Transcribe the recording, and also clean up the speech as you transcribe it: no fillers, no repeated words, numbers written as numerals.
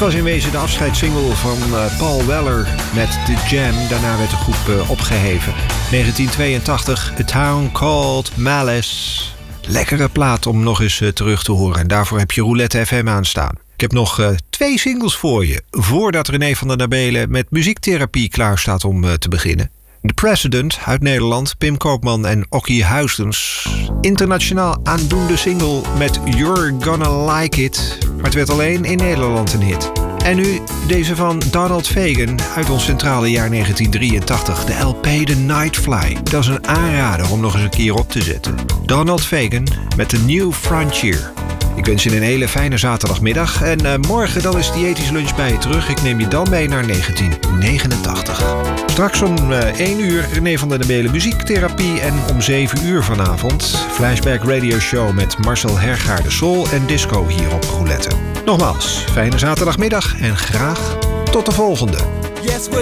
was in wezen de afscheidssingle van Paul Weller met The Jam. Daarna werd de groep opgeheven. 1982, A Town Called Malice. Lekkere plaat om nog eens terug te horen. En daarvoor heb je Roulette FM aanstaan. Ik heb nog 2 singles voor je, voordat René van der Nabelen met muziektherapie klaar staat om te beginnen. The President uit Nederland, Pim Koopman en Okkie Huistens. Internationaal aandoende single met You're Gonna Like It. Maar het werd alleen in Nederland een hit. En nu deze van Donald Fagen uit ons centrale jaar 1983. De LP The Nightfly. Dat is een aanrader om nog eens een keer op te zetten. Donald Fagen met The New Frontier. Ik wens je een hele fijne zaterdagmiddag. En morgen dan is Diëtisch Lunch bij je terug. Ik neem je dan mee naar 1989. Straks om 1 uur René van der Nabelen muziektherapie. En om 7 uur vanavond Flashback Radio Show met Marcel Hergaarde Soul en Disco hier op Roulette. Nogmaals, fijne zaterdagmiddag en graag tot de volgende. Yes,